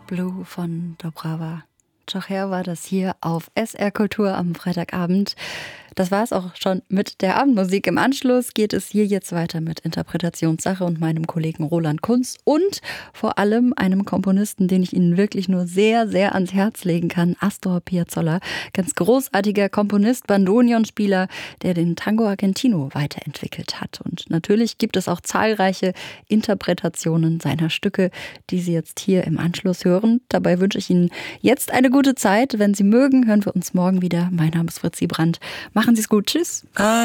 Blue von Dobrava Chocher war das hier auf SR Kultur am Freitagabend. Das war es auch schon mit der Abendmusik. Im Anschluss geht es hier jetzt weiter mit Interpretationssache und meinem Kollegen Roland Kunz und vor allem einem Komponisten, den ich Ihnen wirklich nur sehr, sehr ans Herz legen kann, Astor Piazzolla. Ganz großartiger Komponist, Bandoneonspieler, der den Tango Argentino weiterentwickelt hat. Und natürlich gibt es auch zahlreiche Interpretationen seiner Stücke, die Sie jetzt hier im Anschluss hören. Dabei wünsche ich Ihnen jetzt eine gute Zeit. Wenn Sie mögen, hören wir uns morgen wieder. Mein Name ist Fritzi Brandt. Machen Sie es gut. Tschüss.